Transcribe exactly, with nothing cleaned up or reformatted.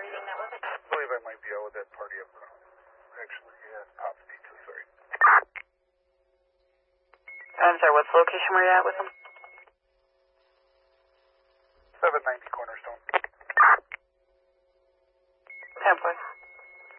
reading that with it? I believe I might be out with that party up front. Actually, yeah, Pop's Pizza, sorry. I'm sorry, what's the location where you're at with them? seven ninety Cornerstone. ten four.